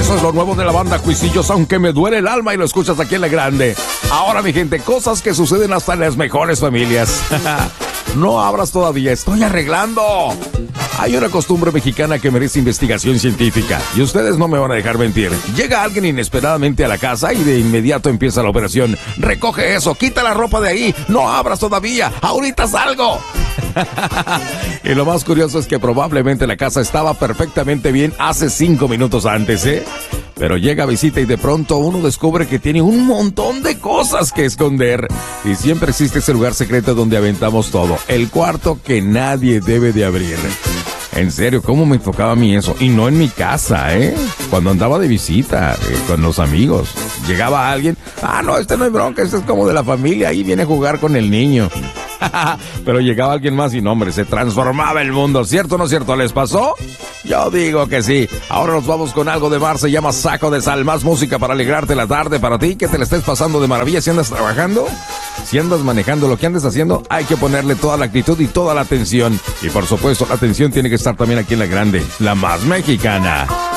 Eso es lo nuevo de la banda Cuisillos, aunque me duele el alma, y lo escuchas aquí en La Grande. Ahora, mi gente, cosas que suceden hasta en las mejores familias. No abras todavía, estoy arreglando. Hay una costumbre mexicana que merece investigación científica, y ustedes no me van a dejar mentir. Llega alguien inesperadamente a la casa y de inmediato empieza la operación. Recoge eso, quita la ropa de ahí, no abras todavía, ahorita salgo. Y lo más curioso es que probablemente la casa estaba perfectamente bien hace 5 minutos antes, ¿eh? Pero llega a visita y de pronto uno descubre que tiene un montón de cosas que esconder. Y siempre existe ese lugar secreto donde aventamos todo. El cuarto que nadie debe de abrir. En serio, ¿cómo me tocaba a mí eso? Y no en mi casa, ¿eh? Cuando andaba de visita, con los amigos. Llegaba alguien, no, este no es bronca, este es como de la familia, ahí viene a jugar con el niño. Pero llegaba alguien más y no, hombre, se transformaba el mundo, ¿cierto o no cierto? ¿Les pasó? Yo digo que sí. Ahora nos vamos con algo de mar, se llama Saco de Sal. Más música para alegrarte la tarde para ti, que te la estés pasando de maravilla. Si andas trabajando, si andas manejando, lo que andes haciendo, hay que ponerle toda la actitud y toda la atención. Y por supuesto, la atención tiene que estar también aquí en La Grande, la más mexicana.